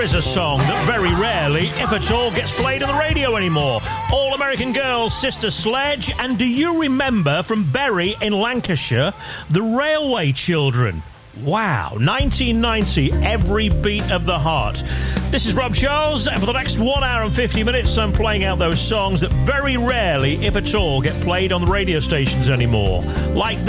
is a song that very rarely, if at all, gets played on the radio anymore. All American Girls, Sister Sledge, and do you remember from Bury in Lancashire, the Railway Children? Wow, 1990, every beat of the heart. This is Rob Charles, and for the next 1 hour and 50 minutes, I'm playing out those songs that very rarely, if at all, get played on the radio stations anymore. Like